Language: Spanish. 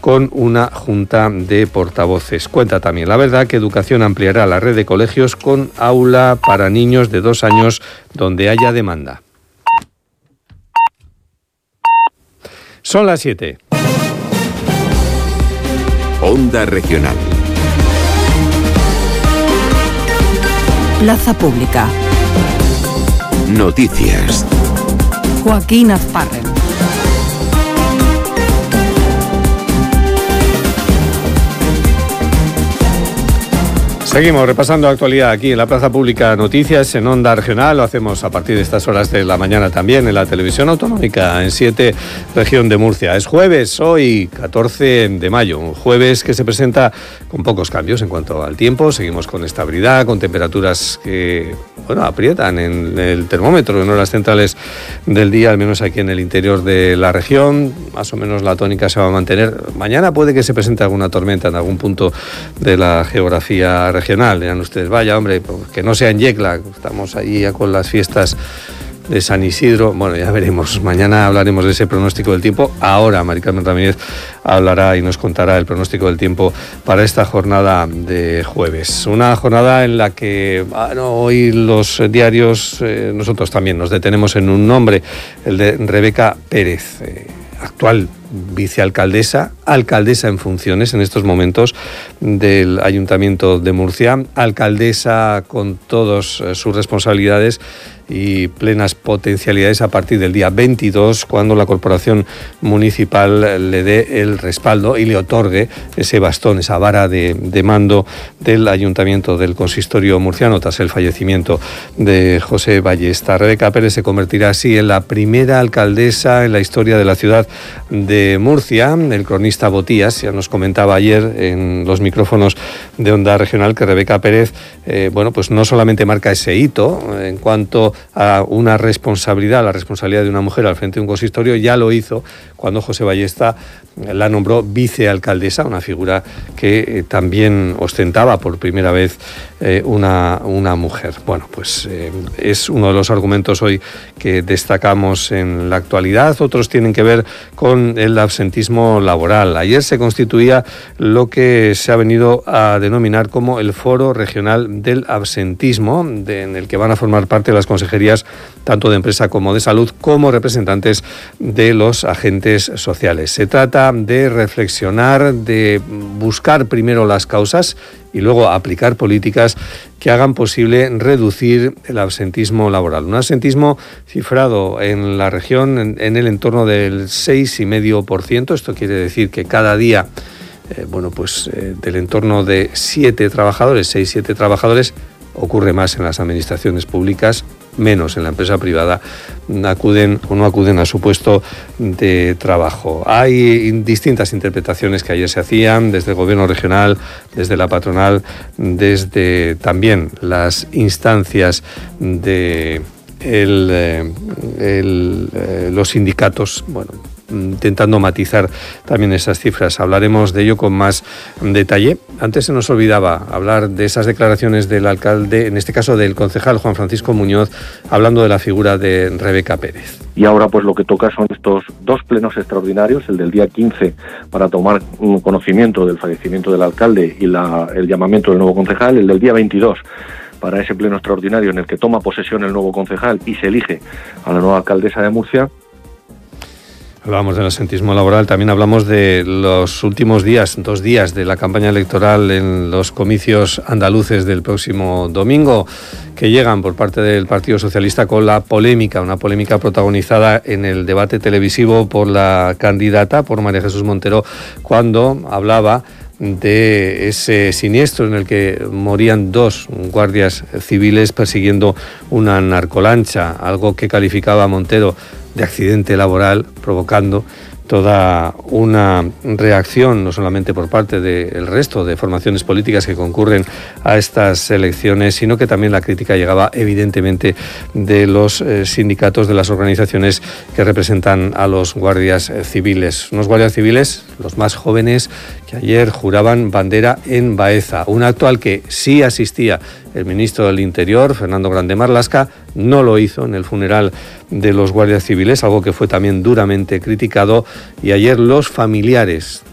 con una junta de portavoces. Cuenta también La Verdad que Educación ampliará la red de colegios con aula para niños de 2 años donde haya demanda. Son las 7. Onda Regional. Plaza Pública. Noticias. Joaquín Azparren. Seguimos repasando actualidad aquí en la Plaza Pública Noticias en Onda Regional. Lo hacemos a partir de estas horas de la mañana también en la televisión autonómica en 7, región de Murcia. Es jueves, hoy 14 de mayo, un jueves que se presenta con pocos cambios en cuanto al tiempo. Seguimos con estabilidad, con temperaturas que, aprietan en el termómetro en horas centrales del día, al menos aquí en el interior de la región. Más o menos la tónica se va a mantener. Mañana puede que se presente alguna tormenta en algún punto de la geografía regional. Dirán ustedes, vaya hombre, que no sea en Yecla, estamos ahí ya con las fiestas de San Isidro. Bueno, ya veremos, mañana hablaremos de ese pronóstico del tiempo. Ahora Mari Carmen Ramírez hablará y nos contará el pronóstico del tiempo para esta jornada de jueves. Una jornada en la que hoy los diarios, nosotros también nos detenemos en un nombre, el de Rebeca Pérez, actual vicealcaldesa, alcaldesa en funciones en estos momentos del Ayuntamiento de Murcia, alcaldesa con todas sus responsabilidades y plenas potencialidades a partir del día 22, cuando la Corporación Municipal le dé el respaldo y le otorgue ese bastón, esa vara de mando del Ayuntamiento del Consistorio murciano tras el fallecimiento de José Ballesta. Rebeca Pérez se convertirá así en la primera alcaldesa en la historia de la ciudad de Murcia. El cronista Botías ya nos comentaba ayer en los micrófonos de Onda Regional que Rebeca Pérez, pues no solamente marca ese hito en cuanto a una responsabilidad, la responsabilidad de una mujer al frente de un consistorio, ya lo hizo cuando José Ballesta la nombró vicealcaldesa, una figura que también ostentaba por primera vez una mujer. Bueno, pues es uno de los argumentos hoy que destacamos en la actualidad. Otros tienen que ver con el absentismo laboral. Ayer se constituía lo que se ha venido a denominar como el Foro Regional del Absentismo, en el que van a formar parte las consejerías tanto de empresa como de salud, como representantes de los agentes sociales. Se trata de reflexionar, de buscar primero las causas y luego aplicar políticas que hagan posible reducir el absentismo laboral. Un absentismo cifrado en la región en el entorno del 6,5%. Esto quiere decir que cada día, del entorno de 7 trabajadores, 6-7 trabajadores, ocurre más en las administraciones públicas, menos en la empresa privada, acuden o no acuden a su puesto de trabajo. Hay distintas interpretaciones que ayer se hacían desde el gobierno regional, desde la patronal, desde también las instancias de los sindicatos, intentando matizar también esas cifras. Hablaremos de ello con más detalle. Antes se nos olvidaba hablar de esas declaraciones del alcalde, en este caso del concejal Juan Francisco Muñoz, hablando de la figura de Rebeca Pérez. Y ahora pues lo que toca son estos 2 plenos extraordinarios, el del día 15 para tomar conocimiento del fallecimiento del alcalde y el llamamiento del nuevo concejal, el del día 22 para ese pleno extraordinario en el que toma posesión el nuevo concejal y se elige a la nueva alcaldesa de Murcia. Hablábamos del absentismo laboral, también hablamos de los últimos días, 2 días de la campaña electoral en los comicios andaluces del próximo domingo, que llegan por parte del Partido Socialista con una polémica protagonizada en el debate televisivo por la candidata, por María Jesús Montero, cuando hablaba de ese siniestro en el que morían 2 guardias civiles persiguiendo una narcolancha, algo que calificaba Montero de accidente laboral, provocando toda una reacción, no solamente por parte del resto de formaciones políticas que concurren a estas elecciones, sino que también la crítica llegaba evidentemente de los sindicatos, de las organizaciones que representan a los guardias civiles. Unos guardias civiles, los más jóvenes, que ayer juraban bandera en Baeza, un acto al que sí asistía el ministro del Interior, Fernando Grande Marlaska. No lo hizo en el funeral de los guardias civiles, algo que fue también duramente criticado, y ayer los familiares